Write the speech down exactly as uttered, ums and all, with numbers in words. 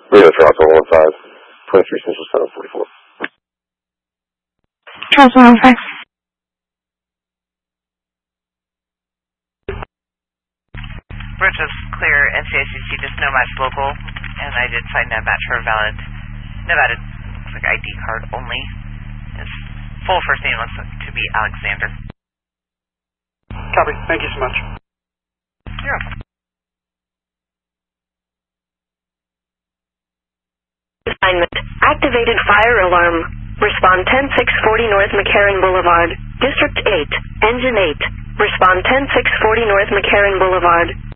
Rio Toronto one five, twenty-three Central seven forty-four. Toronto one five. Bridge was clear, N C I C C, just no match local, and I did find that match for a valid Nevada, looks like I D card only. His full first name looks to be Alexander. Copy, thank you so much. You're welcome. Assignment. Activated fire alarm. Respond ten six forty North McCarran Boulevard. District eight. Engine eight. Respond ten six forty North McCarran Boulevard.